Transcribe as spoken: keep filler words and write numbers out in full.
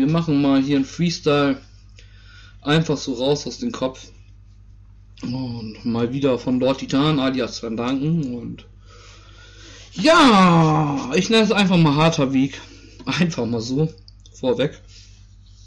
wir machen mal hier einen Freestyle. Einfach so raus aus dem Kopf. Und mal wieder von Lord Titan alias Van Danken. Und ja, ich nenne es einfach mal harter Weg. Einfach mal so. Vorweg.